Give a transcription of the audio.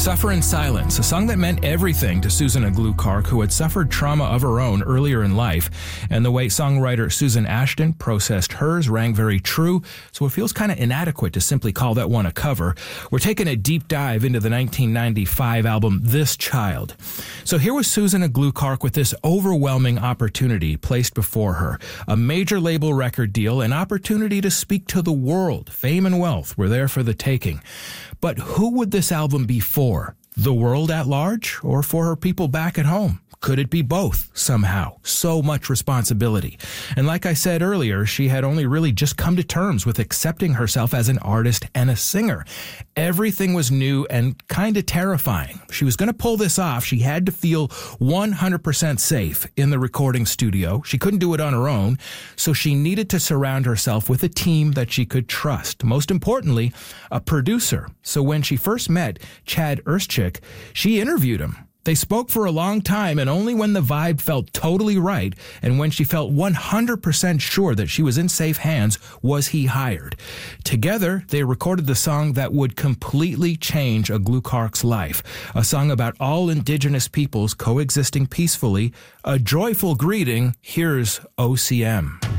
Suffer in Silence, a song that meant everything to Susan Aglue-Clark, who had suffered trauma of her own earlier in life. And the way songwriter Susan Ashton processed hers rang very true, so it feels kind of inadequate to simply call that one a cover. We're taking a deep dive into the 1995 album This Child. So here was Susan Aglue-Clark with this overwhelming opportunity placed before her. A major label record deal, an opportunity to speak to the world. Fame and wealth were there for the taking. But who would this album be for? The world at large, or for her people back at home? Could it be both somehow? So much responsibility. And like I said earlier, she had only really just come to terms with accepting herself as an artist and a singer. Everything was new and kind of terrifying. She was going to pull this off. She had to feel 100% safe in the recording studio. She couldn't do it on her own, so she needed to surround herself with a team that she could trust. Most importantly, a producer. So when she first met Chad Erschik, she interviewed him. They spoke for a long time, and only when the vibe felt totally right and when she felt 100% sure that she was in safe hands was he hired. Together, they recorded the song that would completely change Aglue-Clark's life, a song about all Indigenous peoples coexisting peacefully, a joyful greeting. Here's OCM.